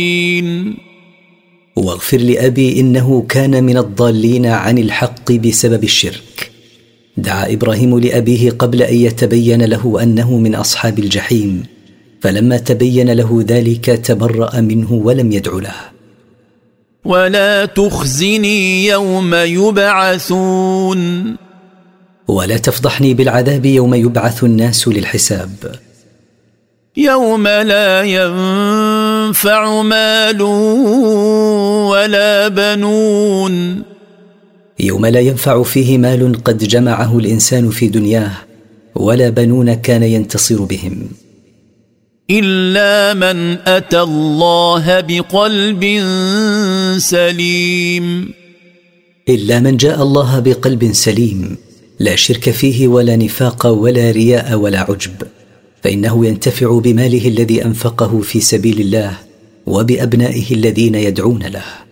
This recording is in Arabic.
واغفر لأبي إنه كان من الضالين عن الحق بسبب الشرك. دعا إبراهيم لأبيه قبل أن يتبين له أنه من أصحاب الجحيم، فلما تبين له ذلك تبرأ منه ولم يدع له. ولا تخزني يوم يبعثون. ولا تفضحني بالعذاب يوم يبعث الناس للحساب. يوم لا ينفع مال ولا بنون. يوم لا ينفع فيه مال قد جمعه الإنسان في دنياه، ولا بنون كان ينتصر بهم، إلا من أتى الله بقلب سليم. إلا من جاء الله بقلب سليم، لا شرك فيه ولا نفاق ولا رياء ولا عجب، فإنه ينتفع بماله الذي أنفقه في سبيل الله وبأبنائه الذين يدعون له.